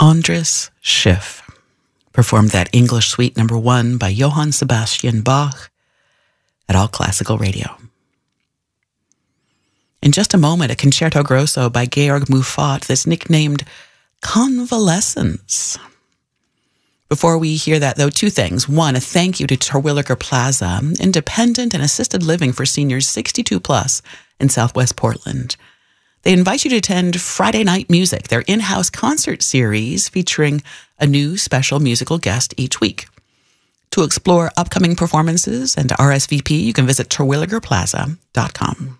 Andras Schiff performed that English Suite No. 1 by Johann Sebastian Bach at All Classical Radio. In just a moment, a concerto grosso by Georg Muffat that's nicknamed Convalescence. Before we hear that, though, two things. One, a thank you to Terwilliger Plaza, independent and assisted living for seniors 62 plus in Southwest Portland. They invite you to attend Friday Night Music, their in-house concert series featuring a new special musical guest each week. To explore upcoming performances and to RSVP, you can visit terwilligerplaza.com.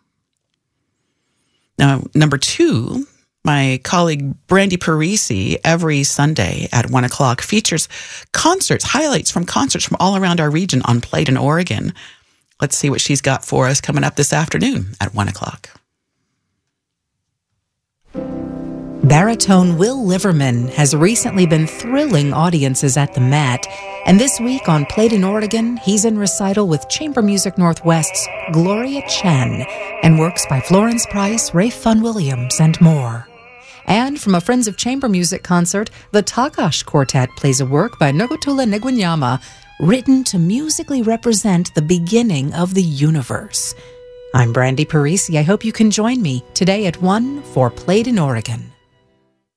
Now, number two, my colleague Brandy Parisi, every Sunday at 1 o'clock, features concerts, highlights from concerts from all around our region on Played in Oregon. Let's see what she's got for us coming up this afternoon at 1 o'clock. Baritone Will Liverman has recently been thrilling audiences at the Met, and this week on Played in Oregon, he's in recital with Chamber Music Northwest's Gloria Chen and works by Florence Price, Rafe Fun Williams, and more. And from a Friends of Chamber Music concert, the Takash Quartet plays a work by Nogotula Negwanyama, written to musically represent the beginning of the universe. I'm Brandy Parisi. I hope you can join me today at 1 for Played in Oregon.